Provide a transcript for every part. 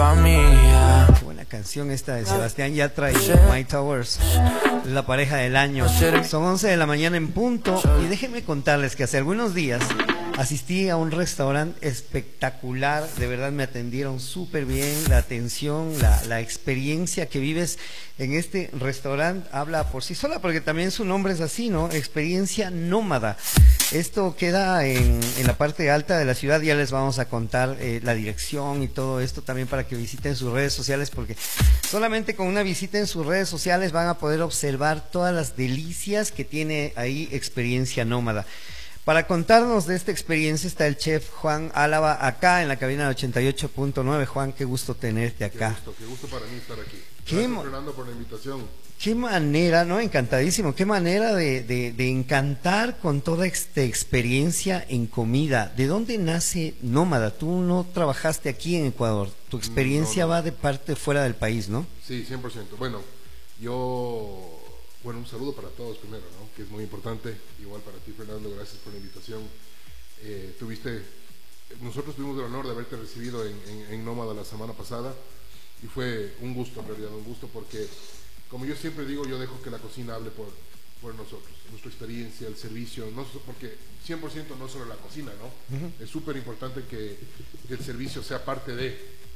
pa' mí, yeah. Qué buena canción esta de Sebastián Yatra y My Towers, la pareja del año. Son 11 de la mañana en punto y déjenme contarles que hace algunos días asistí a un restaurante espectacular, de verdad me atendieron súper bien, la atención, la experiencia que vives en este restaurante habla por sí sola, porque también su nombre es así, ¿no? Experiencia nómada. Esto queda en la parte alta de la ciudad, ya les vamos a contar la dirección y todo esto también para que visiten sus redes sociales, porque solamente con una visita en sus redes sociales van a poder observar todas las delicias que tiene ahí Experiencia Nómada. Para contarnos de esta experiencia está el chef Juan Álava acá en la cabina de 88.9. Juan, qué gusto tenerte acá. Qué gusto para mí estar aquí. Gracias, Fernando, por la invitación. Qué manera, ¿no? Encantadísimo. Qué manera de encantar con toda esta experiencia en comida. ¿De dónde nace Nómada? Tú no trabajaste aquí en Ecuador. Tu experiencia va de parte fuera del país, ¿no? Sí, 100%. Bueno, un saludo para todos primero, ¿no? Que es muy importante. Igual para ti, Fernando, gracias por la invitación. Nosotros tuvimos el honor de haberte recibido en Nómada la semana pasada y fue un gusto, en realidad, un gusto porque, como yo siempre digo, yo dejo que la cocina hable por nosotros, nuestra experiencia, el servicio, porque 100% no solo la cocina, ¿no? Es súper importante que el servicio sea parte de,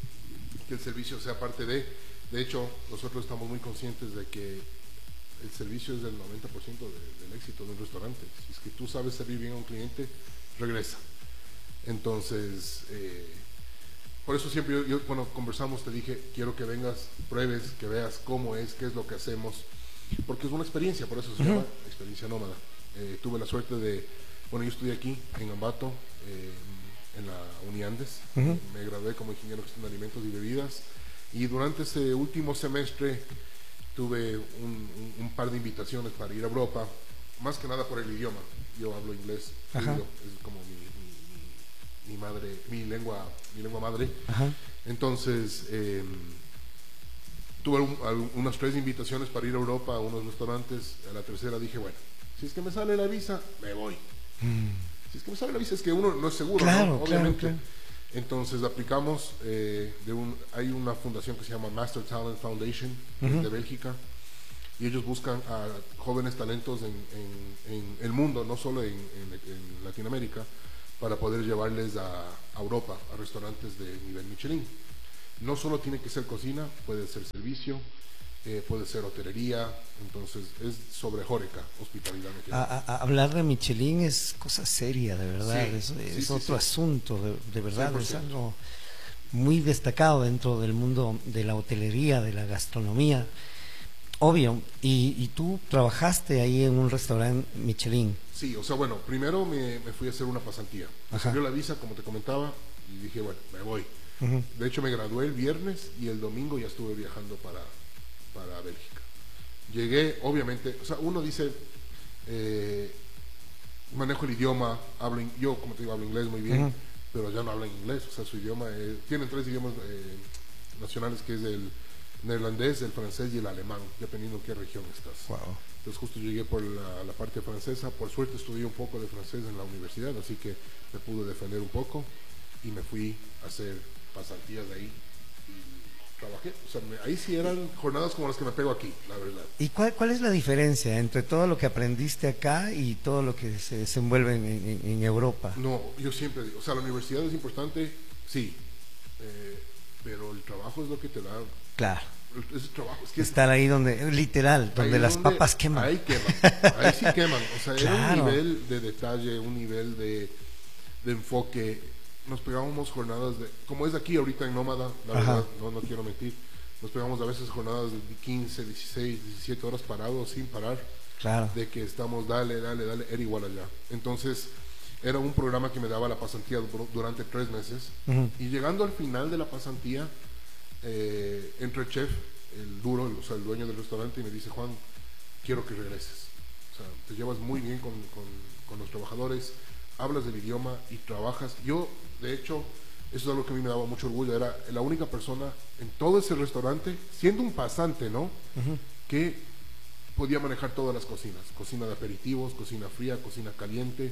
de hecho, nosotros estamos muy conscientes de que el servicio es del 90% del éxito de un restaurante. Si es que tú sabes servir bien a un cliente, regresa. Entonces, por eso siempre cuando conversamos te dije, quiero que vengas, pruebes, que veas cómo es, qué es lo que hacemos, porque es una experiencia, por eso se llama Experiencia Nómada. Tuve la suerte yo estudié aquí en Ambato, en la Uniandes, me gradué como ingeniero en gestión de alimentos y bebidas, y durante ese último semestre tuve un par de invitaciones para ir a Europa, más que nada por el idioma. Yo hablo inglés fluido, es como mi lengua madre. Ajá. Entonces tuve unas 3 invitaciones para ir a Europa a unos restaurantes. A la tercera dije, bueno, si es que me sale la visa, me voy. Si es que me sale la visa, es que uno no es seguro, claro, ¿no? Obviamente. Claro. Entonces aplicamos, hay una fundación que se llama Master Talent Foundation, de Bélgica, y ellos buscan a jóvenes talentos en el mundo, no solo en Latinoamérica, para poder llevarles a Europa, a restaurantes de nivel Michelin. No solo tiene que ser cocina, puede ser servicio, puede ser hotelería, entonces es sobre Horeca, hospitalidad. Hablar de Michelin es cosa seria, de verdad, sí, es otro asunto, de verdad, 100%. Es algo muy destacado dentro del mundo de la hotelería, de la gastronomía, obvio, y tú trabajaste ahí en un restaurante Michelin. Sí, o sea, bueno, primero me fui a hacer una pasantía, me salió la visa, como te comentaba, y dije, bueno, me voy. De hecho, me gradué el viernes y el domingo ya estuve viajando para Bélgica. Llegué, obviamente, o sea, uno dice, manejo el idioma, yo, como te digo, hablo inglés muy bien, pero ya no hablan inglés, o sea, su idioma, tienen 3 idiomas nacionales, que es el neerlandés, el francés y el alemán, dependiendo en qué región estás. Wow. Entonces justo llegué por la parte francesa, por suerte estudié un poco de francés en la universidad, así que me pude defender un poco y me fui a hacer pasantías de ahí y trabajé. O sea, ahí sí eran jornadas como las que me pego aquí, la verdad. ¿Y cuál es la diferencia entre todo lo que aprendiste acá y todo lo que se desenvuelve en Europa? No, yo siempre digo, o sea, la universidad es importante, sí, pero el trabajo es lo que te da. Claro. Es trabajo, es que estar ahí donde, literal, donde las papas queman. Ahí sí queman. O sea, claro. Era un nivel de detalle, un nivel de enfoque. Nos pegábamos jornadas como es aquí ahorita en Nómada, la verdad, no quiero mentir. Nos pegamos a veces jornadas de 15, 16, 17 horas parados sin parar. Claro. De que estamos, dale, era igual allá. Entonces, era un programa que me daba la pasantía durante 3 meses. Y llegando al final de la pasantía, entra el chef, el duro, o sea, el dueño del restaurante, y me dice, Juan, quiero que regreses. O sea, te llevas muy bien con los trabajadores, hablas del idioma y trabajas. Yo, de hecho, eso es algo que a mí me daba mucho orgullo, era la única persona en todo ese restaurante, siendo un pasante, ¿no? Que podía manejar todas las cocinas, cocina de aperitivos, cocina fría, cocina caliente,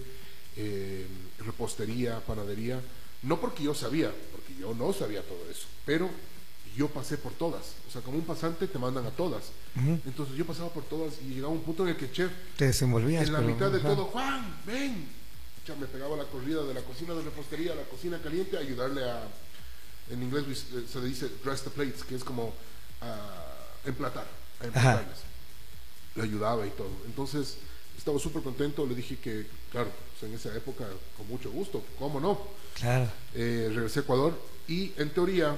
repostería, panadería. No porque yo sabía, porque yo no sabía todo eso, pero yo pasé por todas. O sea, como un pasante te mandan a todas. Entonces yo pasaba por todas y llegaba un punto en el que chef, te desenvolvías. en la mitad de ajá. todo, Juan, ven. Ya me pegaba la corrida de la cocina de repostería a la cocina caliente a ayudarle a, en inglés se le dice dress the plates, que es como a empatarles. Le ayudaba y todo. Entonces estaba súper contento, le dije que, claro, pues en esa época, con mucho gusto, ¿cómo no? Claro. Regresé a Ecuador y en teoría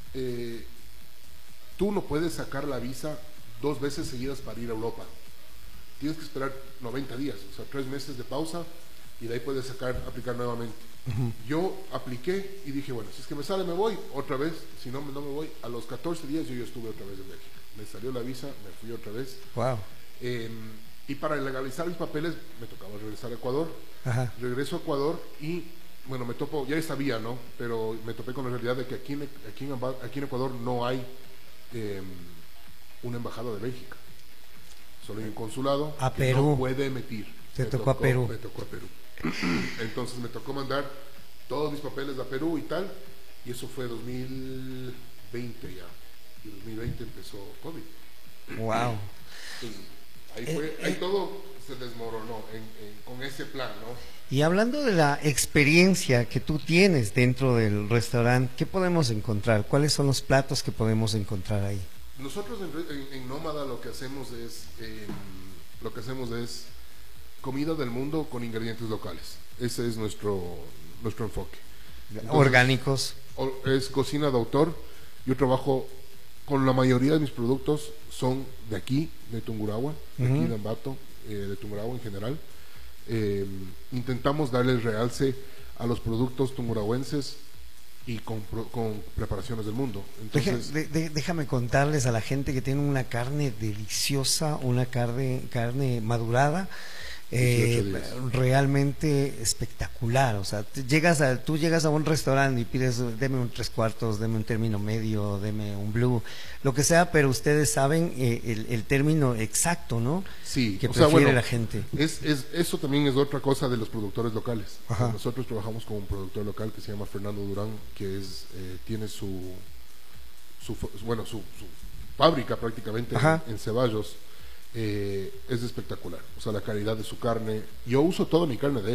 tú no puedes sacar la visa 2 veces seguidas para ir a Europa. Tienes que esperar 90 días, o sea, 3 meses de pausa y de ahí puedes aplicar nuevamente. Yo apliqué y dije, bueno, si es que me sale me voy otra vez, si no, no me voy. A los 14 días yo ya estuve otra vez en Bélgica. Me salió la visa, me fui otra vez. Wow. Y para legalizar mis papeles me tocaba regresar a Ecuador. Ajá. Regreso a Ecuador y bueno, me topo, ya sabía, ¿no? Pero me topé con la realidad de que aquí en Ecuador no hay una embajada de Bélgica. Solo hay un consulado a que Perú. no puede emitir. Te tocó a Perú. Me tocó a Perú. Entonces me tocó mandar todos mis papeles a Perú y tal, y eso fue 2020 ya. Y 2020 empezó COVID. Wow. Ahí todo se desmoronó con ese plan, ¿no? Y hablando de la experiencia que tú tienes dentro del restaurante, ¿qué podemos encontrar? ¿Cuáles son los platos que podemos encontrar ahí? Nosotros en Nómada lo que hacemos es comida del mundo con ingredientes locales. Ese es nuestro enfoque. Entonces, orgánicos. Es cocina de autor. Yo trabajo con la mayoría de mis productos son de aquí, de Tungurahua, de aquí de Ambato, de Tungurahua en general. Intentamos darle el realce a los productos tungurahuenses y con preparaciones del mundo. Entonces, Déjame contarles a la gente que tiene una carne deliciosa, una carne madurada, realmente espectacular. O sea, tú llegas a un restaurante y pides, deme un 3/4, deme un término medio, deme un blue, lo que sea, pero ustedes saben el término exacto, ¿no? Sí, que prefiere la gente. Eso también es otra cosa de los productores locales. Nosotros trabajamos con un productor local que se llama Fernando Durán, que tiene su fábrica prácticamente en Ceballos. Es espectacular, o sea, la calidad de su carne. Yo uso toda mi carne de él.